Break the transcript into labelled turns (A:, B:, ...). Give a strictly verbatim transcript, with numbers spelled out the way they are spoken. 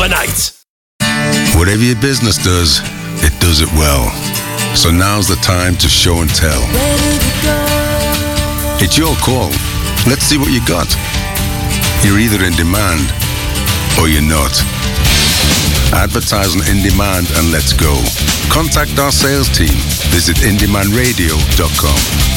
A: overnight.
B: Whatever your business does, it does it well. So now's the time to show and tell. It's your call. Let's see what you got. You're either in demand or you're not. Advertising in demand and let's go. Contact our sales team. Visit in demand radio dot com.